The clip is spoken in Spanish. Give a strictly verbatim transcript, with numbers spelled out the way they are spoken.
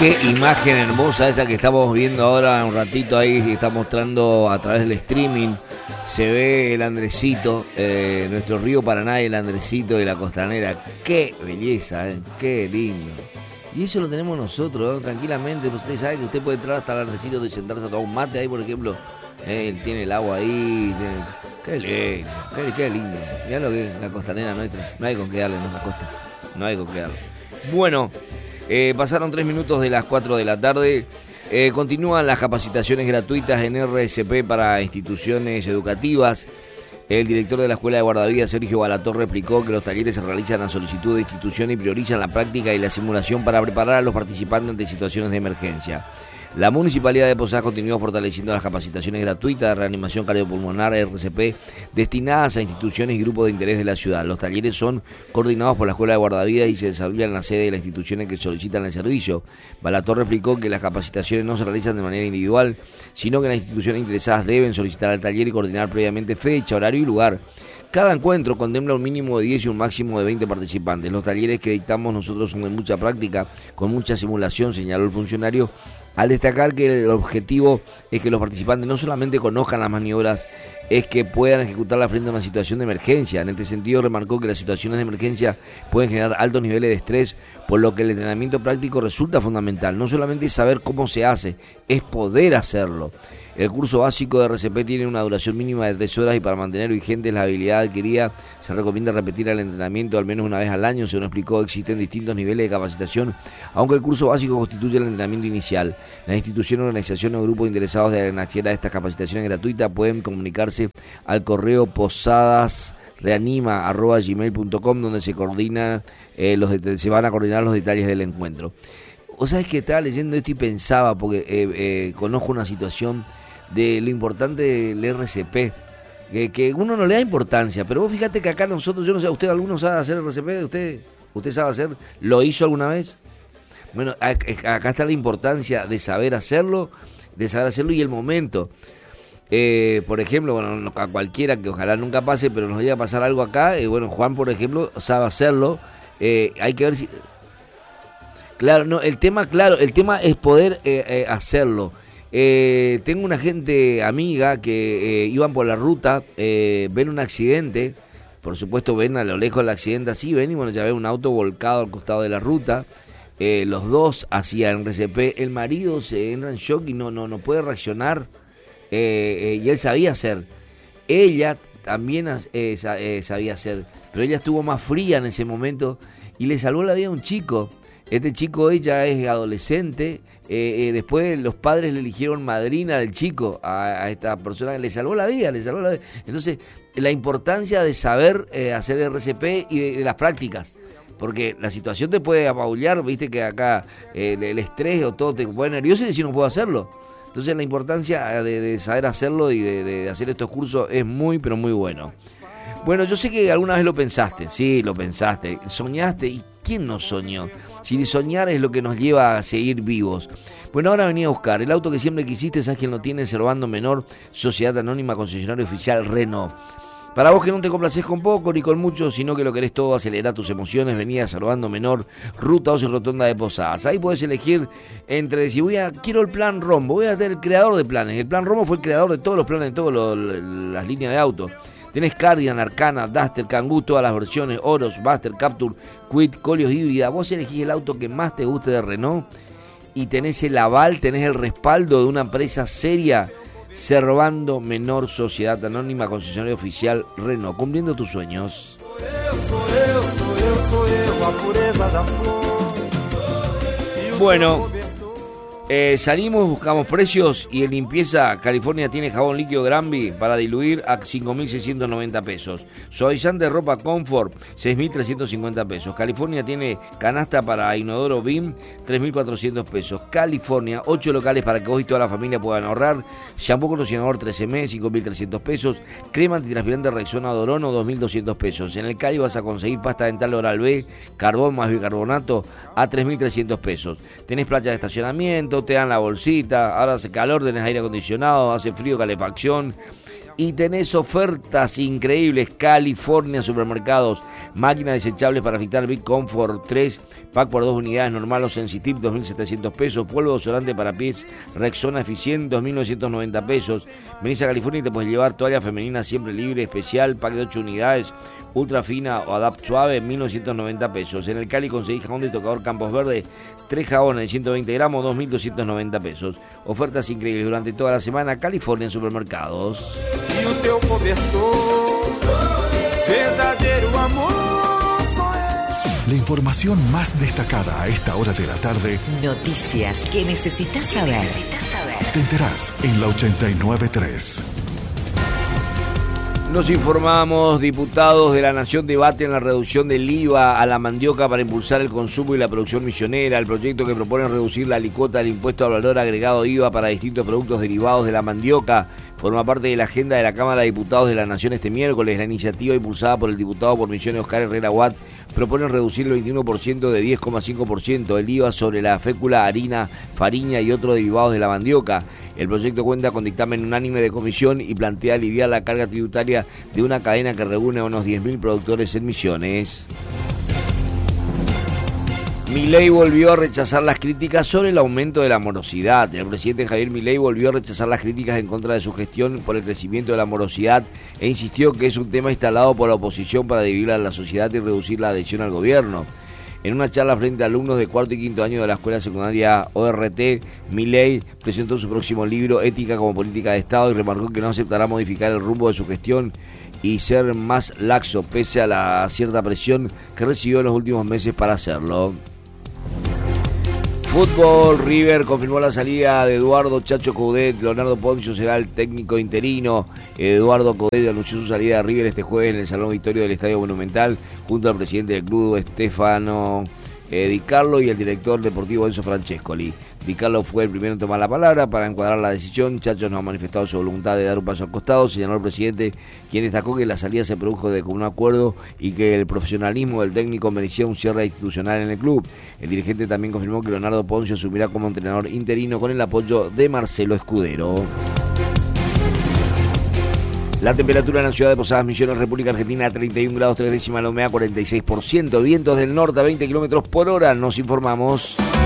Qué imagen hermosa esa que estamos viendo ahora un ratito ahí, está mostrando a través del streaming. Se ve el Andresito, eh, nuestro río Paraná y el Andresito de la Costanera. Qué belleza, eh, qué lindo. Y eso lo tenemos nosotros, ¿no? Tranquilamente. Usted sabe que usted puede entrar hasta el Andresito y sentarse a tomar un mate ahí, por ejemplo. Eh, él tiene el agua ahí. Tiene... Qué lindo, qué, qué lindo. Mirá lo que es la Costanera nuestra. No hay con qué darle en la costa. No hay con qué darle. Bueno, eh, pasaron tres minutos de las cuatro de la tarde. Eh, continúan las capacitaciones gratuitas en R S P para instituciones educativas. El director de la Escuela de Guardavidas, Sergio Balatorre, explicó que los talleres se realizan a solicitud de institución y priorizan la práctica y la simulación para preparar a los participantes ante situaciones de emergencia. La Municipalidad de Posadas continúa fortaleciendo las capacitaciones gratuitas de reanimación cardiopulmonar R S P destinadas a instituciones y grupos de interés de la ciudad. Los talleres son coordinados por la Escuela de Guardavidas y se desarrollan en la sede de las instituciones que solicitan el servicio. Balatorre explicó que las capacitaciones no se realizan de manera individual, sino que las instituciones interesadas deben solicitar al taller y coordinar previamente fecha, horario y lugar. Cada encuentro contempla un mínimo de diez y un máximo de veinte participantes. Los talleres que dictamos nosotros son de mucha práctica, con mucha simulación, señaló el funcionario, al destacar que el objetivo es que los participantes no solamente conozcan las maniobras, es que puedan ejecutarlas frente a una situación de emergencia. En este sentido, remarcó que las situaciones de emergencia pueden generar altos niveles de estrés, por lo que el entrenamiento práctico resulta fundamental. No solamente es saber cómo se hace, es poder hacerlo. El curso básico de R C P tiene una duración mínima de tres horas y para mantener vigentes la habilidad adquirida se recomienda repetir el entrenamiento al menos una vez al año. Según explicó, existen distintos niveles de capacitación, aunque el curso básico constituye el entrenamiento inicial. Las instituciones, organizaciones o grupos interesados en acceder a estas capacitaciones gratuitas pueden comunicarse al correo posadasreanima arroba gmail punto com, donde se coordinan eh, los det- se van a coordinar los detalles del encuentro. O sabes que estaba leyendo esto y pensaba, porque eh, eh, conozco una situación de lo importante del R C P, que, que uno no le da importancia, pero vos fíjate que acá nosotros, yo no sé, ¿usted alguno sabe hacer R C P? ¿Usted, usted sabe hacer? ¿Lo hizo alguna vez? Bueno, acá está la importancia de saber hacerlo, de saber hacerlo y el momento. Eh, por ejemplo, bueno, a cualquiera que ojalá nunca pase, pero nos llega a pasar algo acá, eh, bueno, Juan, por ejemplo, sabe hacerlo, eh, hay que ver si... Claro, no, el tema, claro, el tema es poder eh, eh, hacerlo. Eh, tengo una gente amiga que eh, iban por la ruta, eh, ven un accidente, por supuesto ven a lo lejos el accidente así, ven y bueno, ya ven un auto volcado al costado de la ruta, eh, los dos hacían R C P, el marido se entra en shock y no, no, no puede reaccionar, eh, eh, y él sabía hacer, ella también eh, eh, sabía hacer, pero ella estuvo más fría en ese momento y le salvó la vida a un chico. Este chico, ella es adolescente, eh, eh, después los padres le eligieron madrina del chico a, a esta persona, le salvó la vida, le salvó la vida. Entonces, la importancia de saber eh, hacer R C P y de, de las prácticas, porque la situación te puede apabullar, viste que acá eh, el, el estrés o todo te pone nervioso y decir no puedo hacerlo. Entonces, la importancia de, de saber hacerlo y de, de hacer estos cursos es muy, pero muy bueno. Bueno, yo sé que alguna vez lo pensaste, sí, lo pensaste, soñaste, ¿y quién no soñó? Si soñar es lo que nos lleva a seguir vivos. Bueno, ahora venía a buscar el auto que siempre quisiste, ¿sabes quién lo tiene? Servando Menor, Sociedad Anónima, concesionario oficial Renault. Para vos que no te complaces con poco ni con mucho, sino que lo querés todo, acelerar tus emociones, venía a Servando Menor, Ruta doce Rotonda de Posadas. Ahí podés elegir entre si voy a, quiero el plan Rombo, voy a ser el creador de planes. El plan Rombo fue el creador de todos los planes, de todas las líneas de autos. Tenés Cardigan, Arcana, Duster, Kangoo, todas las versiones, Oros, Buster, Capture, Quid, Colios híbrida. Vos elegís el auto que más te guste de Renault y tenés el aval, tenés el respaldo de una empresa seria, Servando Menor, Sociedad Anónima, concesionario oficial Renault, cumpliendo tus sueños. Bueno, eh, salimos, buscamos precios y en limpieza California tiene jabón líquido Granby para diluir a cinco mil seiscientos noventa pesos. Suavizante de ropa Comfort, seis mil trescientos cincuenta pesos. California tiene canasta para inodoro B I M, tres mil cuatrocientos pesos. California, ocho locales para que vos y toda la familia puedan ahorrar. Shampoo condicionador trece M, cinco mil trescientos pesos. Crema antitranspirante Rexona Dorono, dos mil doscientos pesos. En el Cali vas a conseguir pasta dental Oral B, carbón más bicarbonato a tres mil trescientos pesos. Tenés playa de estacionamiento, te dan la bolsita, ahora hace calor, tenés aire acondicionado, hace frío, calefacción. y tenés ofertas increíbles. California Supermercados, máquinas desechables para afeitar Big Comfort tres, pack por dos unidades normal o Sensitip, dos mil setecientos pesos. Polvo desodorante para pies Rexona Eficiente, dos mil novecientos noventa pesos. Venís a California y te puedes llevar toalla femenina siempre libre, especial, pack de ocho unidades, ultra fina o adapt suave, mil novecientos noventa pesos. En el Cali conseguís jabón de tocador Campos Verde, tres jabones de ciento veinte gramos, dos mil doscientos noventa pesos. Ofertas increíbles durante toda la semana. California en Supermercados. E o teu cobertor, verdadeiro amor. La información más destacada a esta hora de la tarde. Noticias que necesitas saber. Necesitas saber. Te enterás en la ochenta y nueve punto tres. Nos informamos, diputados de la Nación debaten la reducción del I V A a la mandioca para impulsar el consumo y la producción misionera. El proyecto que propone reducir la alícuota del impuesto al valor agregado I V A para distintos productos derivados de la mandioca forma parte de la agenda de la Cámara de Diputados de la Nación este miércoles. La iniciativa, impulsada por el diputado por Misiones Oscar Herrera Watt, propone reducir el veintiuno por ciento de diez coma cinco por ciento el I V A sobre la fécula, harina, farina y otros derivados de la mandioca. El proyecto cuenta con dictamen unánime de comisión y plantea aliviar la carga tributaria de una cadena que reúne a unos diez mil productores en Misiones. Milei volvió a rechazar las críticas sobre el aumento de la morosidad. El presidente Javier Milei volvió a rechazar las críticas en contra de su gestión por el crecimiento de la morosidad e insistió que es un tema instalado por la oposición para dividir a la sociedad y reducir la adhesión al gobierno. En una charla frente a alumnos de cuarto y quinto año de la escuela secundaria O R T, Milei presentó su próximo libro, Ética como Política de Estado, y remarcó que no aceptará modificar el rumbo de su gestión y ser más laxo, pese a la cierta presión que recibió en los últimos meses para hacerlo. Fútbol, River confirmó la salida de Eduardo Chacho Coudet. Leonardo Poncio será el técnico interino. Eduardo Coudet anunció su salida de River este jueves en el Salón Victorio del Estadio Monumental, junto al presidente del club, Stefano eh, Di Carlo, y el director deportivo Enzo Francescoli. Di Carlo fue el primero en tomar la palabra para encuadrar la decisión. Chacho no ha manifestado su voluntad de dar un paso al costado, señaló el presidente, quien destacó que la salida se produjo de común acuerdo y que el profesionalismo del técnico merecía un cierre institucional en el club. El dirigente también confirmó que Leonardo Poncio asumirá como entrenador interino con el apoyo de Marcelo Escudero. La temperatura en la ciudad de Posadas Misiones, República Argentina, treinta y un grados tres décimas, la humedad cuarenta y seis por ciento, vientos del norte a veinte kilómetros por hora, nos informamos.